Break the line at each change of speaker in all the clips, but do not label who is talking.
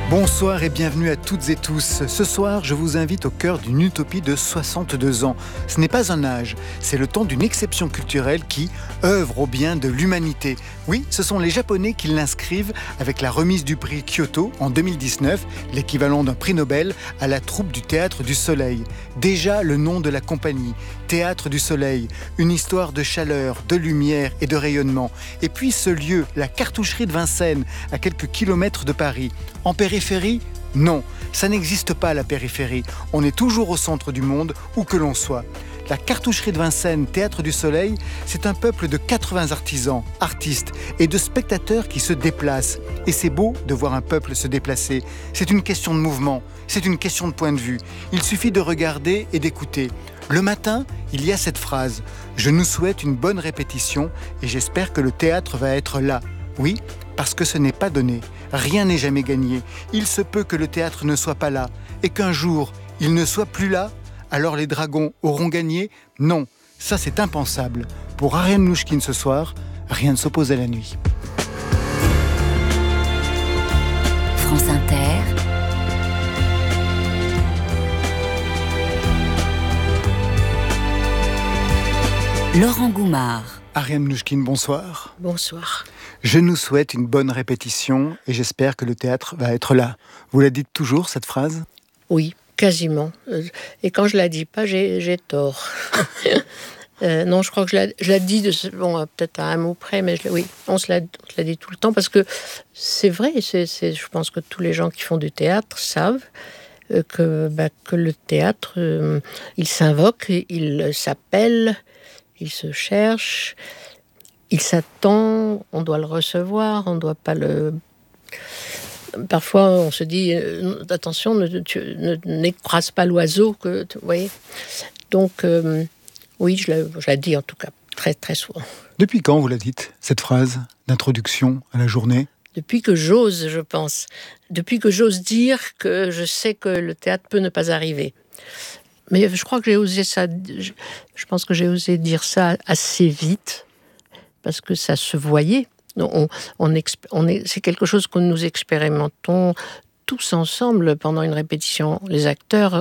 Bonsoir et bienvenue à toutes et tous. Ce soir, je vous invite au cœur d'une utopie de 62 ans. Ce n'est pas un âge, c'est le temps d'une exception culturelle qui œuvre au bien de l'humanité. Oui, ce sont les Japonais qui l'inscrivent avec la remise du prix Kyoto en 2019, l'équivalent d'un prix Nobel, à la troupe du Théâtre du Soleil. Déjà le nom de la compagnie, Théâtre du Soleil, une histoire de chaleur, de lumière et de rayonnement. Et puis ce lieu, la cartoucherie de Vincennes, à quelques kilomètres de Paris. En périphérie ? Non, ça n'existe pas la périphérie. On est toujours au centre du monde, où que l'on soit. La cartoucherie de Vincennes, Théâtre du Soleil, c'est un peuple de 80 artisans, artistes et de spectateurs qui se déplacent. Et c'est beau de voir un peuple se déplacer. C'est une question de mouvement, c'est une question de point de vue. Il suffit de regarder et d'écouter. Le matin, il y a cette phrase « Je nous souhaite une bonne répétition et j'espère que le théâtre va être là ». Oui, parce que ce n'est pas donné. Rien n'est jamais gagné. Il se peut que le théâtre ne soit pas là et qu'un jour, il ne soit plus là. Alors les dragons auront gagné ? Non, ça c'est impensable. Pour Ariane Mnouchkine ce soir, rien ne s'oppose à la nuit.
France Inter. Laurent Goumard.
Ariane Mnouchkine, bonsoir.
Bonsoir.
Je nous souhaite une bonne répétition et j'espère que le théâtre va être là. Vous la dites toujours, cette phrase ?
Oui, quasiment. Et quand je la dis pas, j'ai tort. Non, je crois que je la dis, peut-être à un mot près, mais oui, on se la dit tout le temps parce que c'est vrai, je pense que tous les gens qui font du théâtre savent que le théâtre, il s'invoque, il s'appelle, il se cherche, il s'attend, on doit le recevoir, on ne doit pas le... Parfois, on se dit, attention, n'écrase pas l'oiseau, vous voyez. Donc, oui, je la dis en tout cas, très très souvent.
Depuis quand vous la dites, cette phrase d'introduction à la journée ?
Depuis que j'ose, je pense. Depuis que j'ose dire que je sais que le théâtre peut ne pas arriver. Mais je crois que j'ai osé ça, je pense que j'ai osé dire ça assez vite, parce que ça se voyait. C'est quelque chose que nous expérimentons tous ensemble pendant une répétition. Les acteurs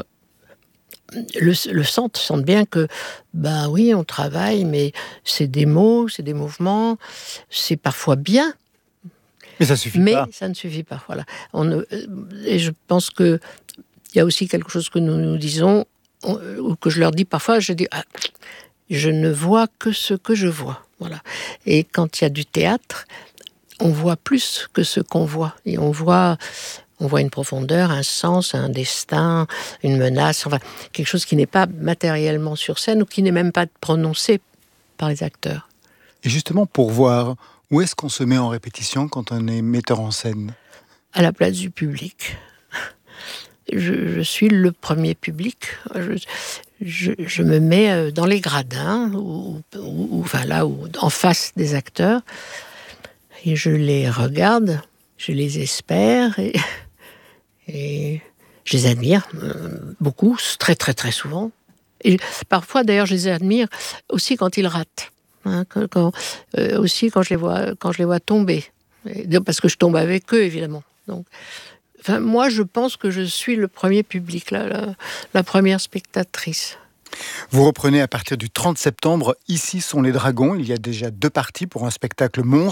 sentent bien que, oui, on travaille, mais c'est des mots, c'est des mouvements, c'est parfois bien.
Mais ça suffit pas.
Mais ça ne suffit pas, voilà. Et je pense qu'il y a aussi quelque chose que nous disons, ou que je leur dis parfois, je dis je ne vois que ce que je vois. Voilà. Et quand il y a du théâtre, on voit plus que ce qu'on voit. Et on voit une profondeur, un sens, un destin, une menace, enfin, quelque chose qui n'est pas matériellement sur scène ou qui n'est même pas prononcé par les acteurs.
Et justement, pour voir, où est-ce qu'on se met en répétition quand on est metteur en scène ?
À la place du public. Je suis le premier public. Je me mets dans les gradins, en face des acteurs, et je les regarde, je les espère, et je les admire beaucoup, très très très souvent. Et parfois, d'ailleurs, je les admire aussi quand ils ratent, aussi quand je les vois tomber, parce que je tombe avec eux, évidemment. Donc, moi, je pense que je suis le premier public, la première spectatrice.
Vous reprenez à partir du 30 septembre « Ici sont les dragons ». Il y a déjà 2 parties pour un spectacle monstre.